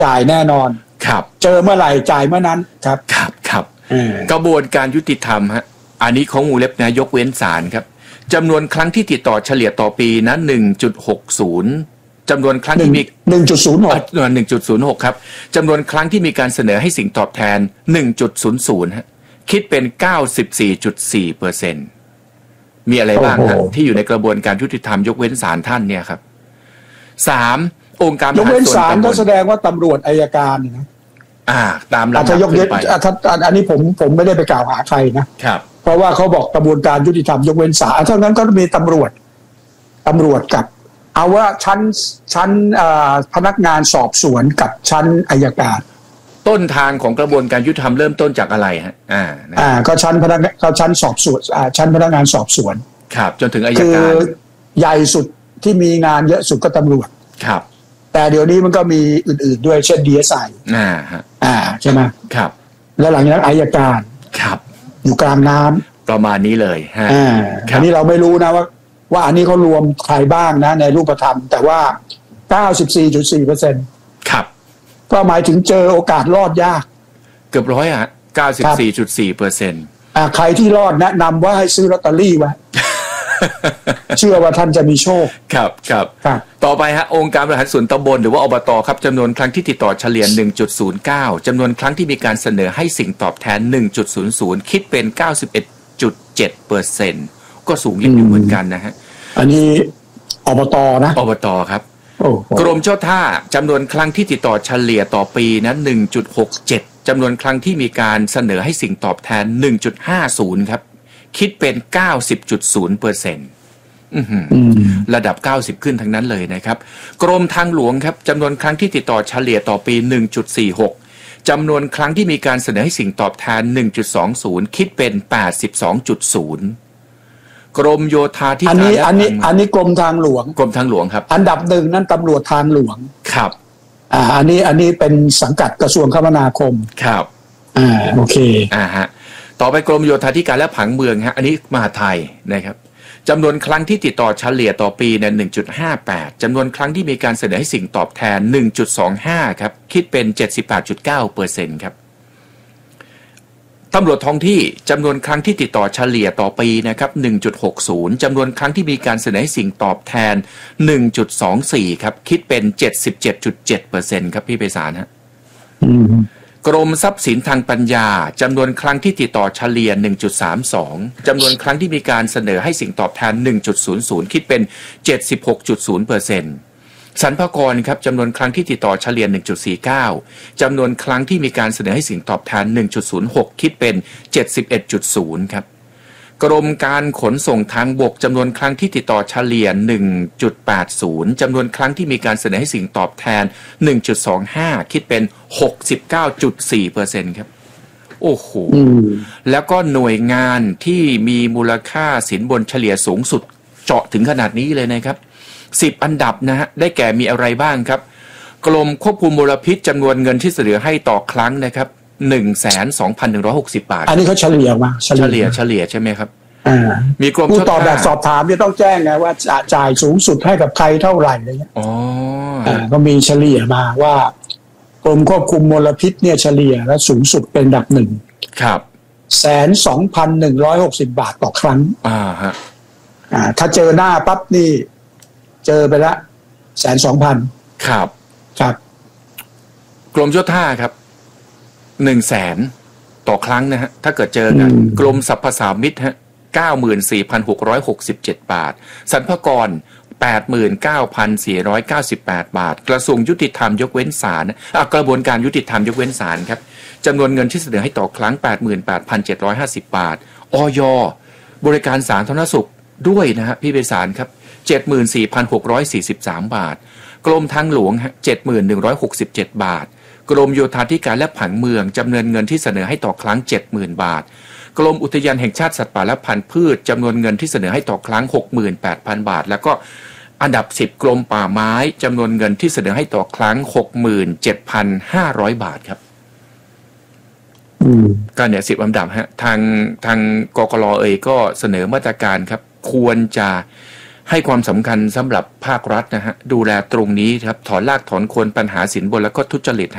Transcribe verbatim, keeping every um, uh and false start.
จ่ายแน่นอนครับเจอเมื่อไหร่จ่ายเมื่อนั้นครับครับครับกระบวนการยุติธรรมฮะอันนี้ของวงเล็บนะยกเว้นศาลครับจำนวนครั้งที่ติดต่อเฉลี่ยต่อปีนะ หนึ่งจุดหกศูนย์ จำนวนครั้งที่มีหนึ่งจุดศูนย์หกหนึ่งจุดศูนย์หก ครับจำนวนครั้งที่มีการเสนอให้สิ่งตอบแทน หนึ่งจุดศูนย์ศูนย์ ฮะคิดเป็น เก้าสิบสี่จุดสี่เปอร์เซ็นต์ มีอะไรบ้างฮะที่อยู่ในกระบวนการยุติธรรมยกเว้นศาลท่านเนี่ยครับสามองค์การยกเว้นศาลก็แสดงว่าตำรวจอัยการนะอ่าตามลำดับขึ้นไปอันนี้ผมผมไม่ได้ไปกล่าวหาใครนะครับเพราะว่าเขาบอกกระบวนการยุติธรรมยกเว้นศาลเท่านั้นก็มีตำรวจตำรวจกับเอาว่าชั้นชั้นพนักงานสอบสวนกับชั้นอัยการต้นทางของกระบวนการยุติธรรมเริ่มต้นจากอะไรฮะอ่าอ่าก็ชั้นพนักก็ชั้นสอบสวนอ่าชั้นพนักงานสอบสวนครับจนถึงอัยการคือใหญ่สุดที่มีงานเยอะสุดก็ตำรวจครับแต่เดี๋ยวนี้มันก็มีอื่นๆด้วยเช่น ดี เอส ไออ่าฮะอ่าใช่ไหมครับแล้วหลังจากนั้นอัยการครับอยู่กลางน้ำประมาณนี้เลยฮะอ่าอันนี้เราไม่รู้นะว่าว่าอันนี้เขารวมใครบ้างนะในรูปธรรมแต่ว่า เก้าสิบสี่จุดสี่เปอร์เซ็นต์ครับก็หมายถึงเจอโอกาสรอดยากเกือบร้อยอ่ะ เก้าสิบสี่จุดสี่เปอร์เซ็นต์อ่าใครที่รอดแนะนำว่าให้ซื้อลอตเตอรี่ไว้ เชื่อว่าท่านจะมีโชคครับครับต่อไปฮะองค์การบริหารส่วนตำบลหรือว่าอบตครับจำนวนครั้งที่ติดต่อเฉลี่ย หนึ่งจุดศูนย์เก้า จำนวนครั้งที่มีการเสนอให้สิ่งตอบแทน หนึ่งจุดศูนย์ศูนย์ คิดเป็น เก้าสิบเอ็ดจุดเจ็ดเปอร์เซ็นต์ ก็สูงอยู่เหมือนกันนะฮะอันนี้อบตนะอบตครับกรมเจ้าท่าจำนวนครั้งที่ติดต่อเฉลี่ยต่อปีนะ หนึ่งจุดหกเจ็ด จำนวนครั้งที่มีการเสนอให้สิ่งตอบแทน หนึ่งจุดห้าศูนย์ ครับคิดเป็น เก้าสิบจุดศูนย์เปอร์เซ็นต์ ระดับเก้าสิบขึ้นทั้งนั้นเลยนะครับกรมทางหลวงครับจำนวนครั้งที่ติดต่อเฉลี่ยต่อปี หนึ่งจุดสี่หก จำนวนครั้งที่มีการเสนอให้สิ่งตอบแทน หนึ่งจุดสองศูนย์ คิดเป็น แปดสิบสองจุดศูนย์ กรมโยธาธิการอันนี้อันนี้อันนี้กรมทางหลวงกรมทางหลวงครับอันดับหนึ่งนั่นตำรวจทางหลวงครับอ่าอันนี้อันนี้เป็นสังกัดกระทรวงคมนาคมครับอ่าโอเคอ่าฮะต่อไปกรมโยธาธิการและผังเมืองฮะอันนี้มหาดไทยนะครับจำนวนครั้งที่ติดต่อเฉลี่ยต่อปีเนี่ย หนึ่งจุดห้าแปด จำนวนครั้งที่มีการเสนอให้สิ่งตอบแทน หนึ่งจุดสองห้า ครับคิดเป็น เจ็ดสิบแปดจุดเก้าเปอร์เซ็นต์ ครับตำรวจท้องที่จำนวนครั้งที่ติดต่อเฉลี่ยต่อปีนะครับ หนึ่งจุดหกศูนย์ จำนวนครั้งที่มีการเสนอให้สิ่งตอบแทน หนึ่งจุดสองสี่ ครับคิดเป็น เจ็ดสิบเจ็ดจุดเจ็ดเปอร์เซ็นต์ ครับพี่ไพศาลฮะกรมทรัพย์สินทางปัญญาจำนวนครั้งที่ติดต่อเฉลี่ย หนึ่งจุดสามสอง จำนวนครั้งที่มีการเสนอให้สิ่งตอบแทน หนึ่งจุดศูนย์ศูนย์ คิดเป็น เจ็ดสิบหกจุดศูนย์เปอร์เซ็นต์ สรรพากรครับจำนวนครั้งที่ติดต่อเฉลี่ย หนึ่งจุดสี่เก้า จำนวนครั้งที่มีการเสนอให้สิ่งตอบแทน หนึ่งจุดศูนย์หก คิดเป็น เจ็ดสิบเอ็ดจุดศูนย์ ครับกรมการขนส่งทางบกจำนวนครั้งที่ติดต่อเฉลี่ย หนึ่งจุดแปดศูนย์ จำนวนครั้งที่มีการเสนอให้สิ่งตอบแทน หนึ่งจุดสองห้า คิดเป็น หกสิบเก้าจุดสี่เปอร์เซ็นต์ ครับโอ้โหแล้วก็หน่วยงานที่มีมูลค่าสินบนเฉลี่ยสูงสุดเจาะถึงขนาดนี้เลยนะครับสิบอันดับนะฮะได้แก่มีอะไรบ้างครับกรมควบคุมมลพิษจำนวนเงินที่เสนอให้ต่อครั้งนะครับ หนึ่งแสนสองพันหนึ่งร้อยหกสิบ บาทอันนี้เขาเฉลี่ยมาเฉลี่ยเฉลี่ยใช่ไหมครับอ่ามีกรมผู้ตอบแบบสอบถามจะต้องแจ้งไงว่าจะจ่ายสูงสุดให้กับใครเท่าไหร่อะไรเงี้ยอ๋ออ่าก็มีเฉลี่ยมาว่ากรมควบคุมมลพิษเนี่ยเฉลี่ยและสูงสุดเป็นอันดับหนึ่งครับแสนสองพันหนึ่งร้อยหกสิบบาทต่อครั้งอ่าฮะอ่าถ้าเจอหน้าปั๊บนี่เจอไปละแสนสองพันครับครับกรมเจ้าท่าครับหนึ่งแสนต่อครั้งนะฮะถ้าเกิดเจอกันกรมสรรพสามิตฮะเก้าหมื่นสี่พันหกร้อยหกสิบเจ็ดบาทสรรพากรแปดหมื่นเก้าพันสี่ร้อยเก้าสิบแปดบาทกระทรวงยุติธรรมยกเว้นศาลอ่ะกระบวนการยุติธรรมยกเว้นศาลครับจำนวนเงินที่เสนอให้ต่อครั้ง แปดหมื่นแปดพันเจ็ดร้อยห้าสิบ บาทอย.บริการสาธารณสุขด้วยนะฮะพี่ไพศาลครับ เจ็ดหมื่นสี่พันหกร้อยสี่สิบสาม บาทกรมทางหลวงฮะ เจ็ดหมื่นหนึ่งร้อยหกสิบเจ็ด บาทกรมโยธาธิการและผังเมืองจำนวนเงินที่เสนอให้ต่อครั้ง เจ็ดหมื่น บาทกรมอุทยานแห่งชาติสัตว์ป่าและพันธุ์พืชจำนวนเงินที่เสนอให้ต่อครั้ง หกหมื่นแปดพัน บาทแล้วก็อันดับสิบกรมป่าไม้จำนวนเงินที่เสนอให้ต่อครั้ง หกหมื่นเจ็ดพันห้าร้อย บาทครับก็เนี่ยสิบอันดับฮะทางทางกกร.เอ่ยก็เสนอมาตรการครับควรจะให้ความสำคัญสำหรับภาครัฐนะฮะดูแลตรงนี้ครับถอนรากถอนโคนปัญหาสินบนและก็ทุจริต